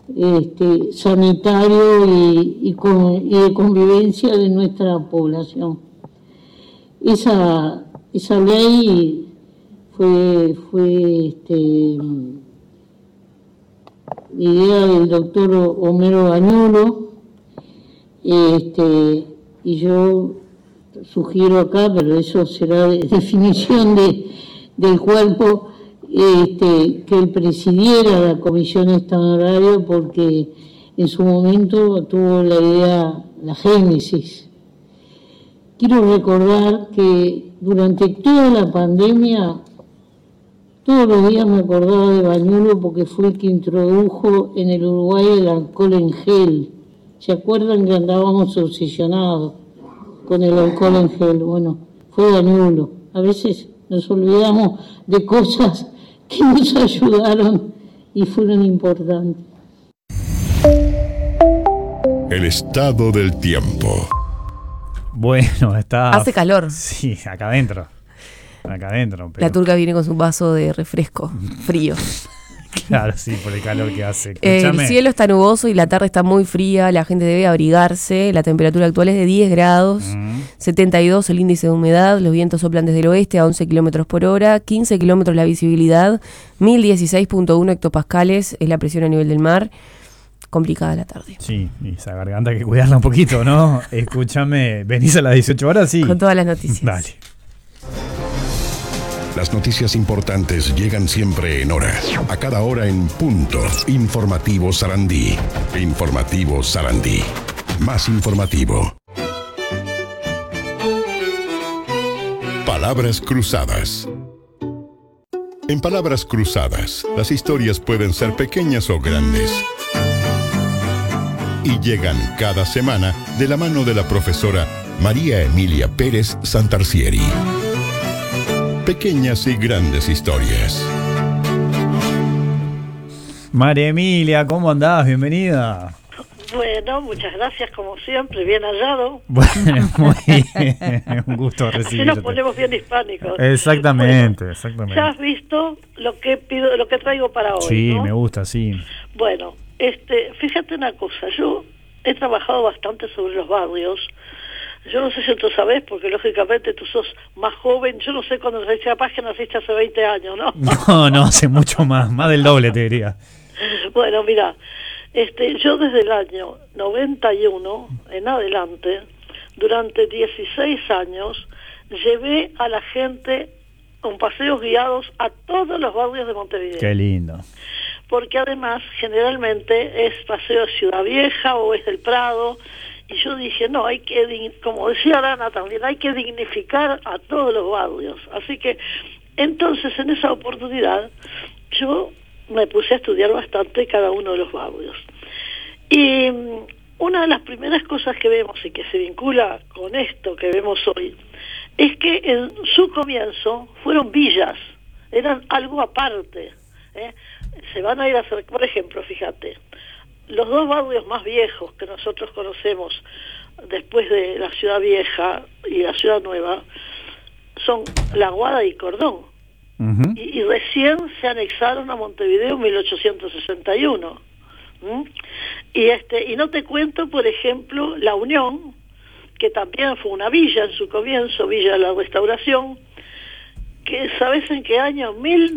sanitario y de convivencia de nuestra población. Esa ley fue idea del doctor Homero Bañulo, y yo sugiero acá, pero eso será definición del cuerpo, que él presidiera la comisión extraordinaria, porque en su momento tuvo la idea, la génesis. Quiero recordar que durante toda la pandemia, todos los días me acordaba de Bañulo, porque fue el que introdujo en el Uruguay el alcohol en gel. ¿Se acuerdan que andábamos obsesionados con el alcohol en gel? Bueno, fue Bañulo. A veces nos olvidamos de cosas que nos ayudaron y fueron importantes. El estado del tiempo. Bueno, está... Hace calor. Sí, acá adentro. Pero... La turca viene con su vaso de refresco frío. Claro, sí, por el calor que hace. El cielo está nuboso y la tarde está muy fría. La gente debe abrigarse. La temperatura actual es de 10 grados. 72 el índice de humedad. Los vientos soplan desde el oeste a 11 kilómetros por hora. 15 kilómetros la visibilidad. 1016.1 hectopascales es la presión a nivel del mar. Complicada la tarde. Sí, y esa garganta hay que cuidarla un poquito, ¿no? Escúchame, ¿venís a las 18 horas? Sí. Con todas las noticias. Dale. Las noticias importantes llegan siempre en hora. A cada hora en punto. Informativo Sarandí. Informativo Sarandí. Más informativo. Palabras cruzadas. En Palabras cruzadas, las historias pueden ser pequeñas o grandes. Y llegan cada semana de la mano de la profesora María Emilia Pérez Santarcieri. Pequeñas y grandes historias. María Emilia, ¿cómo andás? Bienvenida. Bueno, muchas gracias, como siempre, bien hallado. Bueno, muy bien, un gusto recibirte. Así nos ponemos bien hispánicos. Exactamente, bueno, exactamente. Ya has visto lo que traigo para hoy, Sí, ¿no? me gusta, sí. Bueno, fíjate una cosa, yo he trabajado bastante sobre los barrios. Yo no sé si tú sabes, porque lógicamente tú sos más joven. Yo no sé cuándo naciste, capaz que naciste hace 20 años, ¿no? No, hace mucho más del doble, te diría. Bueno, mira, yo desde el año 91 en adelante, durante 16 años, llevé a la gente con paseos guiados a todos los barrios de Montevideo. Qué lindo. Porque además, generalmente, es paseo de Ciudad Vieja o es del Prado. Y yo dije, no, hay que, como decía Arana también, hay que dignificar a todos los barrios. Así que, entonces, en esa oportunidad, yo me puse a estudiar bastante cada uno de los barrios. Y una de las primeras cosas que vemos y que se vincula con esto que vemos hoy, es que en su comienzo fueron villas, eran algo aparte. Se van a ir a hacer, por ejemplo, fíjate, los dos barrios más viejos que nosotros conocemos después de la Ciudad Vieja y la Ciudad Nueva son La Aguada y Cordón. Uh-huh. Y recién se anexaron a Montevideo en 1861. Y no te cuento, por ejemplo, La Unión, que también fue una villa en su comienzo, Villa de la Restauración, que ¿sabes en qué año?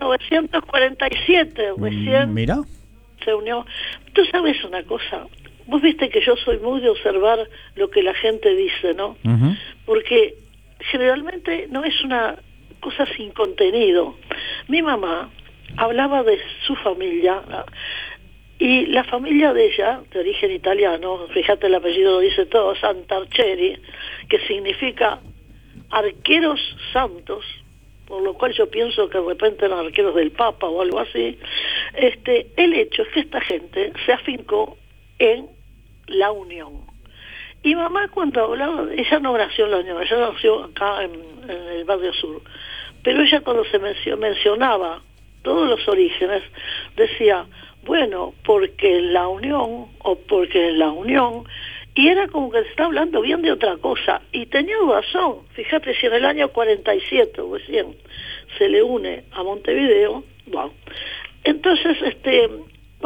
1947 recién. Mira. Se unió. Tú sabes una cosa, vos viste que yo soy muy de observar lo que la gente dice, ¿no? Uh-huh. Porque generalmente no es una cosa sin contenido. Mi mamá hablaba de su familia, ¿no? Y la familia de ella, de origen italiano, fíjate el apellido lo dice todo, Santarcieri, que significa arqueros santos, por lo cual yo pienso que de repente eran arqueros del Papa o algo así. El hecho es que esta gente se afincó en La Unión. Y mamá, cuando hablaba, ella no nació en La Unión, ella nació acá en el barrio sur, pero ella cuando se mencionaba todos los orígenes, decía, bueno, porque La Unión, o porque La Unión, y era como que se está hablando bien de otra cosa, y tenía razón. Fíjate, si en el año 47 recién se le une a Montevideo, wow. Entonces,